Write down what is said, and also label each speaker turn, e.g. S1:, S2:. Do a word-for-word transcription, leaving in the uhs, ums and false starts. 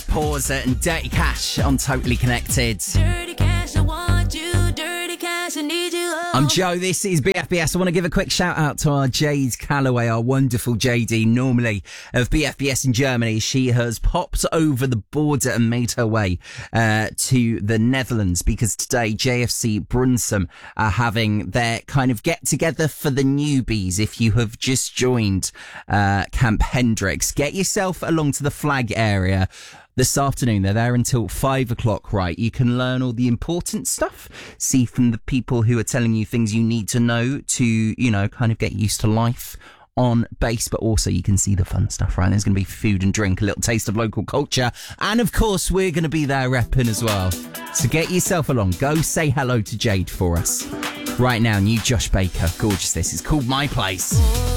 S1: Pause and Dirty Cash on Totally Connected.
S2: Dirty Cash, I want you. Dirty Cash, I need you. Oh.
S1: I'm Joe, this is B F B S. I want to give a quick shout out to our Jade Calloway, our wonderful J D, normally of B F B S in Germany. She has popped over the border and made her way uh, to the Netherlands because today J F C Brunsum are having their kind of get together for the newbies. If you have just joined uh, Camp Hendricks, get yourself along to the flag area. This afternoon, they're there until five o'clock, right? You can learn all the important stuff, see from the people who are telling you things you need to know to, you know, kind of get used to life on base, but also you can see the fun stuff, right? There's going to be food and drink, a little taste of local culture, and of course, we're going to be there repping as well. So get yourself along. Go say hello to Jade for us. Right now, new Josh Baker. Gorgeous this. It's called My Place.